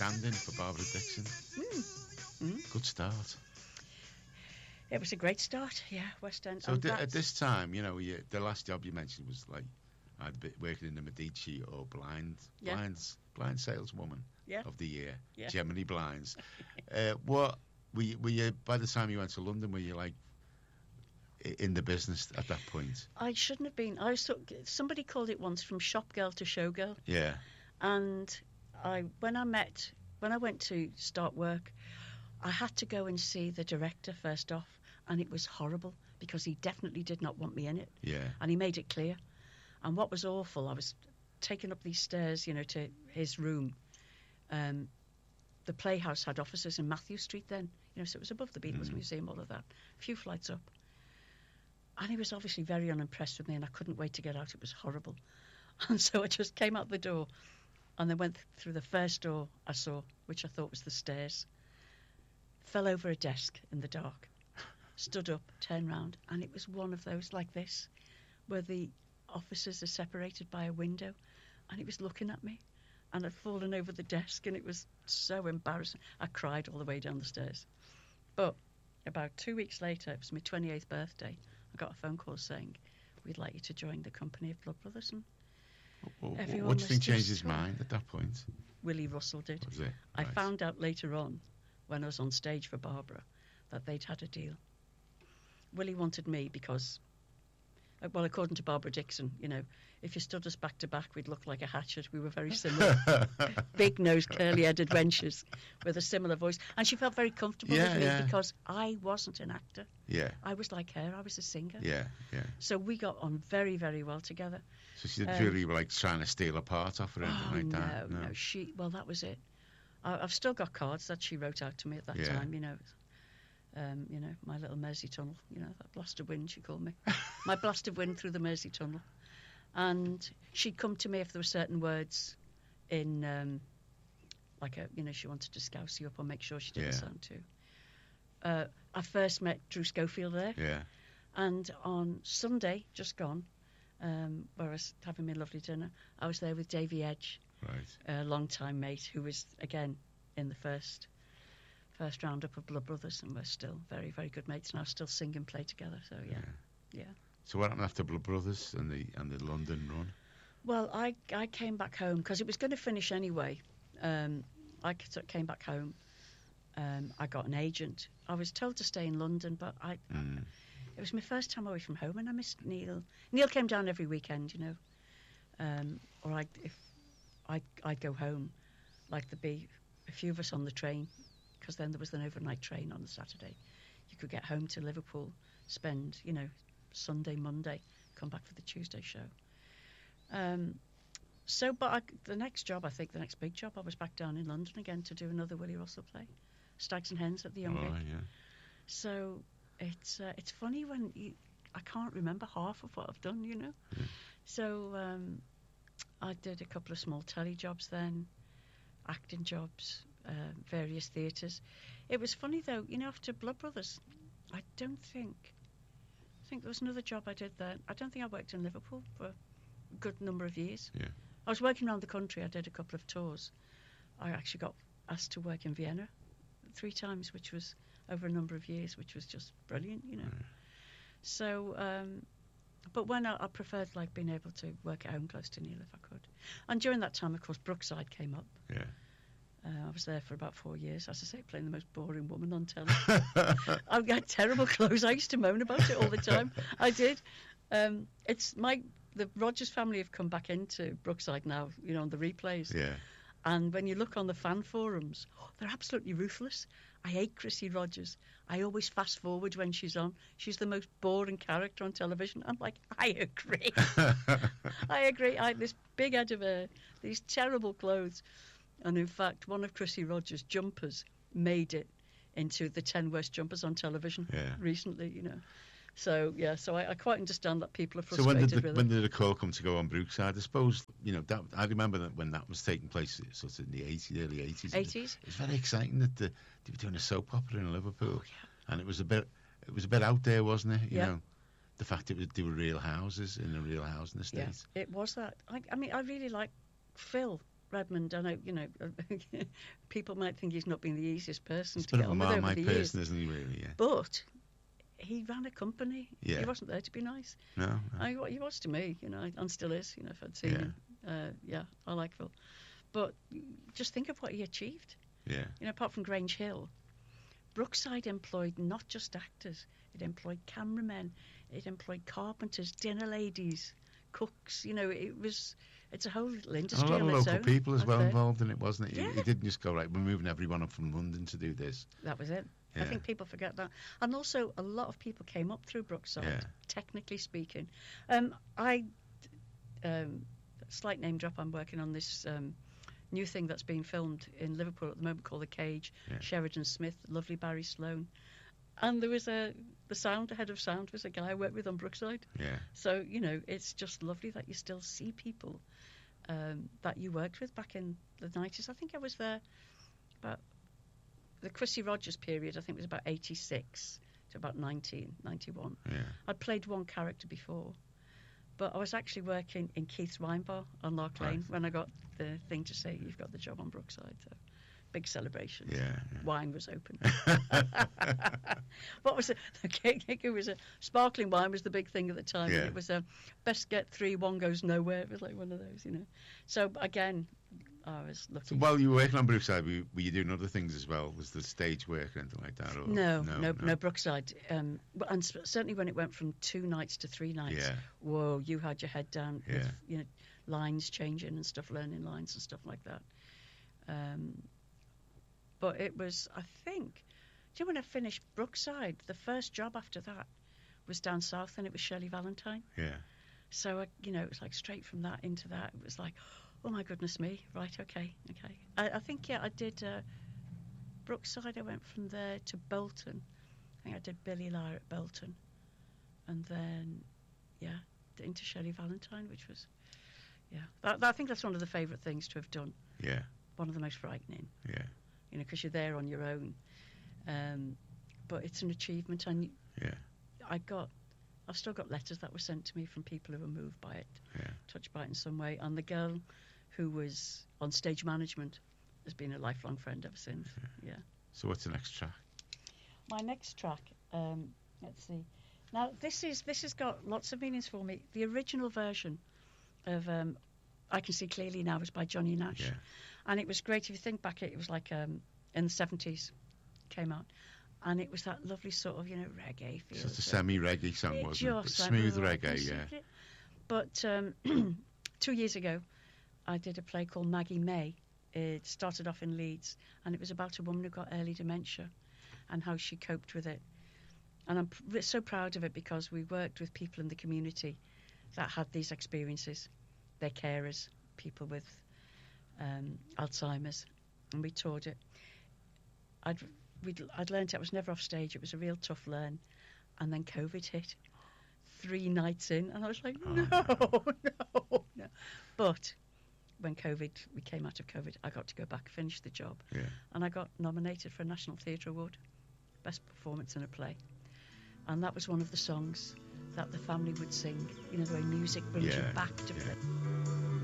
stand-in for Barbara Dixon. Good start. It was a great start, yeah, West End. So And at this time, the last job you mentioned was like I'd been working in the Medici or blind saleswoman of the year, Gemini Blinds. What were you by the time you went to London? Were you like in the business at that point? I shouldn't have been. Somebody called it once from shop girl to showgirl. Yeah. And when I went to start work, I had to go and see the director first off, and it was horrible because he definitely did not want me in it. Yeah. And he made it clear. And what was awful, I was taking up these stairs, to his room. The Playhouse had offices in Matthew Street then, so it was above the Beatles Museum, all of that, a few flights up. And he was obviously very unimpressed with me, and I couldn't wait to get out. It was horrible. And so I just came out the door and then went through the first door I saw, which I thought was the stairs, fell over a desk in the dark, stood up, turned round, and it was one of those like this, where the offices are separated by a window, and it was looking at me, and I'd fallen over the desk, and it was so embarrassing. I cried all the way down the stairs. But about 2 weeks later, it was my 28th birthday, I got a phone call saying, we'd like you to join the company of Blood Brothers. And what do you think changed his mind at that point? Willie Russell did. Was it? I Right. found out later on, when I was on stage for Barbara, that they'd had a deal. Willie wanted me because, well, according to Barbara Dixon, if you stood us back to back, we'd look like a hatchet. We were very similar. Big nose, curly-headed wenches with a similar voice. And she felt very comfortable with me because I wasn't an actor. Yeah. I was like her. I was a singer. Yeah, yeah. So we got on very, very well together. So she didn't really like trying to steal a part off or anything like that? No. Well, that was it. I've still got cards that she wrote out to me at that time, my little Mersey tunnel, that blast of wind, she called me. My blast of wind through the Mersey tunnel. And she'd come to me if there were certain words in, she wanted to scouse you up or make sure she didn't sound too. I first met Drew Schofield there. Yeah. And on Sunday, just gone, where I was having my lovely dinner, I was there with Davey Edge, right, a long-time mate who was, again, in the first roundup of Blood Brothers, and we're still very, very good mates now, still sing and play together, so yeah. So what happened after Blood Brothers and the London run? Well, I came back home, because it was going to finish anyway. I came back home, I got an agent. I was told to stay in London, but it was my first time away from home, and I missed Neil. Neil came down every weekend, or I'd go home, like there'd be a few of us on the train, because then there was an overnight train on the Saturday. You could get home to Liverpool, spend, Sunday, Monday, come back for the Tuesday show. The next big job, I was back down in London again to do another Willie Russell play, Stags and Hens at the Young Vic. Yeah. So it's funny when I can't remember half of what I've done, Yeah. So I did a couple of small telly jobs then, acting jobs, various theatres. It was funny though, after Blood Brothers, I think there was another job I did there. I don't think I worked in Liverpool for a good number of years. Yeah. I was working around the country. I did a couple of tours. I actually got asked to work in Vienna 3 times, which was over a number of years, which was just brilliant, Right. So, but when I preferred being able to work at home close to Neil if I could. And during that time, of course, Brookside came up. Yeah. I was there for about 4 years, as I say, playing the most boring woman on telly. I had terrible clothes. I used to moan about it all the time. I did. The Rogers family have come back into Brookside now, on the replays. Yeah. And when you look on the fan forums, they're absolutely ruthless. I hate Chrissy Rogers. I always fast forward when she's on. She's the most boring character on television. I'm like, I agree. I agree. I had this big head of hair, these terrible clothes. And in fact, one of Chrissy Rogers' jumpers made it into the 10 worst jumpers on television recently, So, so I quite understand that people are frustrated with it. When did the call come to go on Brookside? I suppose, I remember that when that was taking place, sort of in the early 80s. 80s? It was very exciting that they were doing a soap opera in Liverpool. Oh, yeah. And it was a bit out there, wasn't it? You Yeah. know, the fact they were real houses in a real housing estate. Yeah, it was that. I mean, I really like Phil Redmond, I know, you know, people might think he's not been the easiest person to get on with over the Marmite years. person, isn't he, really? Yeah. But he ran a company. Yeah. He wasn't there to be nice. No. He was to me, you know, and still is, you know, if I'd seen him. I like Phil. But just think of what he achieved. Yeah. You know, apart from Grange Hill, Brookside employed not just actors, it employed cameramen, it employed carpenters, dinner ladies, cooks. You know, it's a whole little industry. And a lot of local people as well involved in it, wasn't it? Yeah. He didn't just go, right, we're moving everyone up from London to do this. That was it. Yeah. I think people forget that. And also, a lot of people came up through Brookside, technically speaking. Slight name drop, I'm working on this new thing that's being filmed in Liverpool at the moment called The Cage. Sheridan Smith, lovely Barry Sloane. And there was the head of sound was a guy I worked with on Brookside. Yeah. So, you know, it's just lovely that you still see people that you worked with back in the 90s. I think I was there about the Chrissy Rogers period. I think it was about 86 to about 1991. Yeah. I'd played one character before, but I was actually working in Keith's Wine Bar on Lark Lane when I got the thing to say you've got the job on Brookside. So big celebration. Yeah. Wine was open. What was it? It was a sparkling wine was the big thing at the time. Yeah. It was a best get three, one goes nowhere. It was like one of those, you know. So again, I was lucky. So while you were working on Brookside, were you doing other things as well? Was the stage work or anything like that? Or? No, Brookside. And certainly when it went from 2 nights to 3 nights, whoa, you had your head down with, you know, lines changing and stuff, learning lines and stuff like that. But it was, I think, do you know when I finished Brookside, the first job after that was down south, and it was Shirley Valentine. Yeah. So, you know, it was like straight from that into that. It was like, oh my goodness me, right, okay. I think, I did Brookside. I went from there to Bolton. I think I did Billy Lyre at Bolton. And then, into Shirley Valentine, which was, I think that's one of the favourite things to have done. Yeah. One of the most frightening. Yeah. You know, because you're there on your own. But it's an achievement. And I've still got letters that were sent to me from people who were moved by it, touched by it in some way. And the girl who was on stage management has been a lifelong friend ever since. Yeah. So what's the next track? My next track, let's see. Now, this has got lots of meanings for me. The original version of I Can See Clearly Now was by Johnny Nash. Yeah. And it was great. If you think back, it was like in the 70s came out. And it was that lovely sort of, you know, reggae feel. So it's a semi-reggae song, wasn't it? But smooth reggae, yeah. But 2 years ago, I did a play called Maggie May. It started off in Leeds, and it was about a woman who got early dementia and how she coped with it. And I'm so proud of it because we worked with people in the community that had these experiences. They're carers, people with Alzheimer's, and we toured it. I'd learned it. I was never off stage. It was a real tough learn. And then COVID hit 3 nights in, and I was like, no. But when we came out of COVID, I got to go back, finish the job. Yeah. And I got nominated for a National Theatre Award, Best Performance in a Play. And that was one of the songs that the family would sing, you know, the way music brings you back to play.